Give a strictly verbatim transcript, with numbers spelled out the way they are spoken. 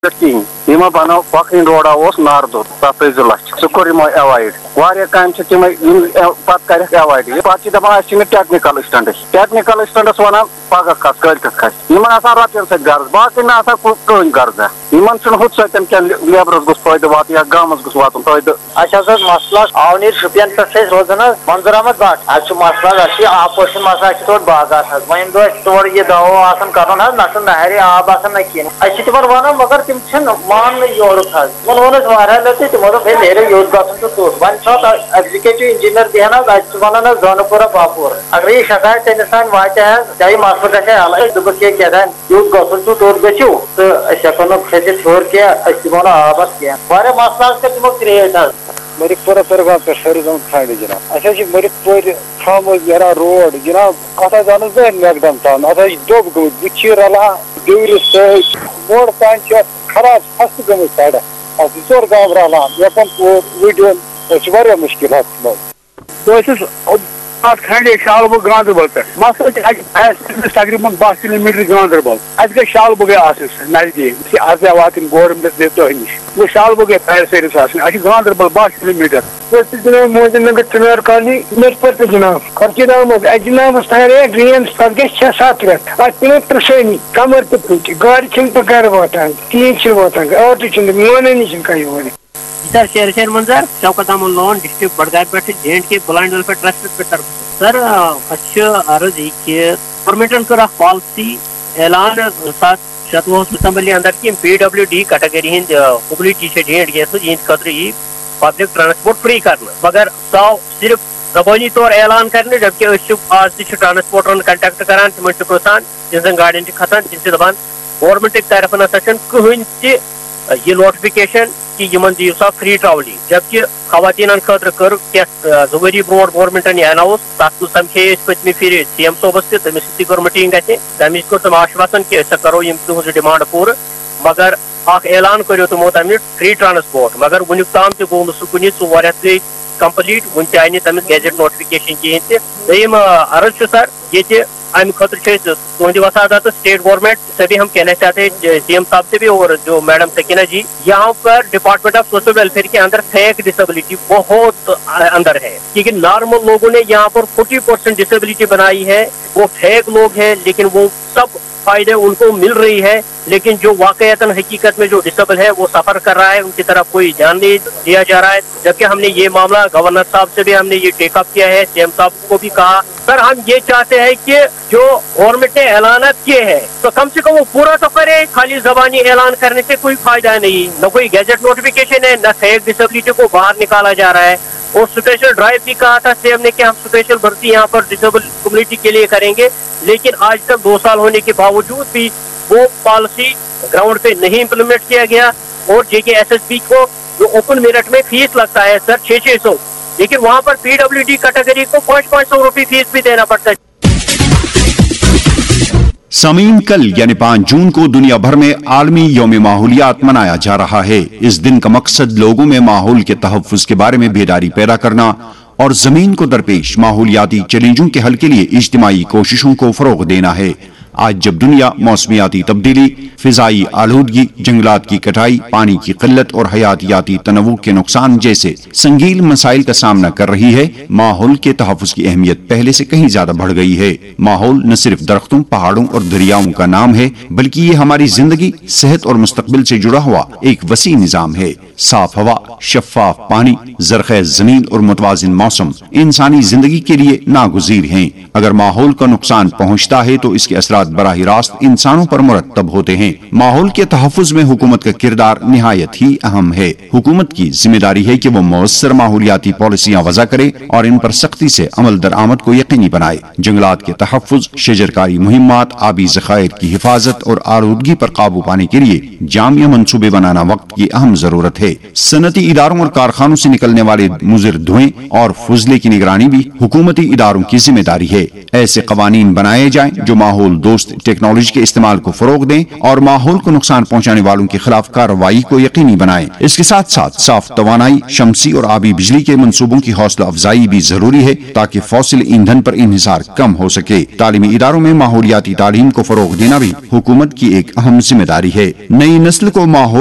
کہین یہ بنو پکن روڈا اس ناردور تک زٕ لچھ سہ کور یمو ایوائڈ واریاہ کامہ تم پتہ کرک ایوائڈ پتہ دپان ٹیکنیکل اسٹنٹ ٹیکنیکل اسٹنٹس ونان پگہ کھس کلکت کھس ان آسان رۄپین سۭتۍ غرض باقی نا آسان کٕہٕنۍ غرضا ان ہُتھ سۭتۍ کینٛہہ لیبرس گوٚژھ فٲیدٕ واتُن یا گامس گوٚژھ واتُن فٲیدٕ اچھا حظ مسلہ آونیر شپین پہ روزان حظ منظور احمد بٹ اتھ مسلہ اچھا آپوشن مسلہ تور باغات حظ وۄنۍ دۄہ تور یہ دوا آسان کرُن حظ نہ نہرِ آب آسان نہ کینٛہہ أسۍ چھِ تِمن ونان مگر تم چھِنہٕ ماننہٕ یورُک حظ تِمن ووٚن أسۍ واریاہ لٹہِ تِمو دوٚپ ہے نیرو یوٚت گژھُن تہٕ توٚت وۄنۍ چھُ اتھ ایگزیکیٹو انجیٖنر دِہن حظ اَتہِ چھِ ونان حظ زانپورہ باپور اگر یہ شکایت تٔمِس تانۍ واتہِ حظ چاہے مسلہٕ گژھِ ہا حل دوٚپُکھ ہے کیٛاہ تانۍ یوٚت گژھُن چھُ توٚت گٔژھِو تہٕ أسۍ ہٮ۪کو نہٕ کھٔسِتھ ہیوٚر کینٛہہ أسۍ دِمو نہٕ آبس کینٛہہ واریاہ مسلہٕ حظ کٔرۍ تِمو کریٹ حظ مرک پورہ پرگام پہ سٲری زن کھانڈ جناب اچھا جی مرک پور تھام نیران روڈ جناب ات آن زہن میقدام تان ات دب گمت بچ رلان دور ست موڑ تان خراب خست گمت سڑک ات زور گام رلان یپن پور ویڈیو مشکلات بہٕ ات کھنڈے شالبوگ گاندربل پہ مسئلہ تقریباً بہ کلو میٹر گاندربل اتہ گئی شالبوگے آسن نزدیک عرضہ واتن گورمنٹ دے تہ نش وہ شالبوگے فائر سروس آسن اتہ گاندربل بہ کلو میٹر جناب موہن نگر چنار کالنی مت پر جناب خرچہ آمد ات جناب تھے ڈرین پتہ گھس چھ سات رٮ۪تھ ات پیٚو پرٛژھٲنی کمر تہ پھٕٹ گاڑِ چھنہٕ پتہٕ گرٕ واتان کہیٖنۍ چھِ واتان آٹو چھنہٕ مانٲنی چھنہٕ کانٛہہ یِوان سر شیر شیر منظر شوکت احمد لون ڈسٹرکٹ بڈگام پہ جے اینڈ کے بلائنڈ ویلفیئر ٹرسٹ کی طرف سر اچھا عرض یہ کہ گورنمنٹن کر اخ پالسی اعلان سات شتوہ ستمبر اندر کہ P W D category Hind mobility J and کے یہ خاطر یہ پبلک ٹرانسپورٹ فری کرنا مگر سو صرف زبانی طور اعلان کرنے جبکہ آج تھی ٹرانسپورٹرن کنٹیکٹ کران تمن پرژھان تہذن گاڑین کھسان تم دپان گورنمنٹ طرف نسا کہین تہ یہ نوٹیفکیشن کہ یمن دیو سا فری ٹراولنگ جبکہ خواتین خاطر کر زوری برو گورنمنٹن یہ اناؤنس تک سمکھے پتمہ پھر سی ایم صوبس تہ تمس سی کر میٹنگ اتنے تمس کور تم آشواسن کہ أسۍ کرو یم تہذ ڈیمانڈ پور مگر اخ اعلان کرو تمو تمہ فری ٹرانسپورٹ مگر ونیک تام تہ گو سہ کن ژور رٮ۪تھ گئی کمپلیٹ ون تہ آئی تمس گیزٹ نوٹیفکیشن کہین تہ دوٚیِم عرض سر یہ امہ خاطر تہند وسادات اسٹیٹ گورنمنٹ سے بھی ہم کہنا چاہتے ہیں سی ایم صاحب سے بھی اور جو میڈم سکینہ جی یہاں پر ڈپارٹمنٹ آف سوشل ویلفیئر کے اندر فیک ڈسیبلٹی بہت اندر ہے کیونکہ نارمل لوگوں نے یہاں پر فورٹی پرسینٹ ڈسیبلٹی بنائی ہے وہ فیک لوگ ہیں لیکن وہ سب فائدے ان کو مل رہی ہے لیکن جو واقعتاً حقیقت میں جو ڈسیبل ہے وہ سفر کر رہا ہے ان کی طرف کوئی دھیان نہیں دیا جا رہا ہے جبکہ ہم نے یہ معاملہ گورنر صاحب سے بھی ہم نے یہ ٹیک اپ کیا ہے سی ایم صاحب کو بھی کہا سر ہم یہ چاہتے ہیں کہ جو گورنمنٹ نے اعلانات کیے ہیں تو کم سے کم وہ پورا تو کرے خالی زبانی اعلان کرنے سے کوئی فائدہ نہیں نہ کوئی گیزٹ نوٹیفکیشن ہے نہ فیک ڈسیبلٹی کو باہر نکالا جا رہا ہے اور اسپیشل ڈرائیو بھی کہا تھا سی ایم نے کہ ہم اسپیشل بھرتی یہاں پر ڈسیبل کمیونٹی کے لیے کریں گے لیکن آج تک دو سال ہونے کے باوجود بھی وہ پالیسی گراؤنڈ پہ نہیں امپلیمنٹ کیا گیا اور جے کے ایس ایس پی کو جو اوپن میرٹ میں فیس لگتا ہے سر چھ چھ سو لیکن وہاں پر پی ڈبلیو ڈی کیٹیگری کو پانچ پانچ سو روپے فیس بھی دینا پڑتا ہے. سامعین کل یعنی پانچ جون کو دنیا بھر میں عالمی یوم ماحولیات منایا جا رہا ہے. اس دن کا مقصد لوگوں میں ماحول کے تحفظ کے بارے میں بیداری پیدا کرنا اور زمین کو درپیش ماحولیاتی چیلنجوں کے حل کے لیے اجتماعی کوششوں کو فروغ دینا ہے. آج جب دنیا موسمیاتی تبدیلی، فضائی آلودگی، جنگلات کی کٹائی، پانی کی قلت اور حیاتیاتی تنوع کے نقصان جیسے سنگین مسائل کا سامنا کر رہی ہے، ماحول کے تحفظ کی اہمیت پہلے سے کہیں زیادہ بڑھ گئی ہے. ماحول نہ صرف درختوں، پہاڑوں اور دریاؤں کا نام ہے بلکہ یہ ہماری زندگی، صحت اور مستقبل سے جڑا ہوا ایک وسیع نظام ہے. صاف ہوا، شفاف پانی، زرخیز زمین اور متوازن موسم انسانی زندگی کے لیے ناگزیر ہیں. اگر ماحول کا نقصان پہنچتا ہے تو اس کے اثرات براہ راست انسانوں پر مرتب ہوتے ہیں. ماحول کے تحفظ میں حکومت کا کردار نہایت ہی اہم ہے. حکومت کی ذمہ داری ہے کہ وہ مؤثر ماحولیاتی پالیسیاں وضع کرے اور ان پر سختی سے عمل درآمد کو یقینی بنائے. جنگلات کے تحفظ، شجرکاری مہمات، آبی ذخائر کی حفاظت اور آلودگی پر قابو پانے کے لیے جامع منصوبے بنانا وقت کی اہم ضرورت ہے. صنعتی اداروں اور کارخانوں سے نکلنے والے مضر دھوئیں اور فضلے کی نگرانی بھی حکومتی اداروں کی ذمہ داری ہے. ایسے قوانین بنائے جائیں جو ماحول दोस्त टेक्नोलॉजी के इस्तेमाल को फरोग दें और माहौल को नुकसान पहुंचाने वालों के खिलाफ कार्रवाई को यकीनी बनाएं। इसके साथ साथ साफ तवानाई, शमसी और आबी बिजली के मंसूबों की हौसला अफजाई भी जरूरी है ताकि फॉसिल ईंधन पर इन्हिसार कम हो सके। तालीमी इदारों में माहौलियाती तालीम को फरोग देना भी हुकूमत की एक अहम जिम्मेदारी है। नई नस्ल को माहौल